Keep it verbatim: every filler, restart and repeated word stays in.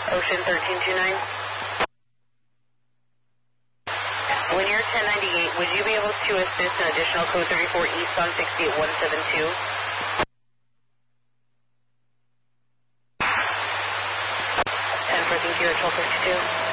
Ocean thirteen two nine. When you're ten ninety-eight, would you be able to assist an additional code thirty-four east on sixty-eight one seven two? ten for thank you, twelve fifty-two.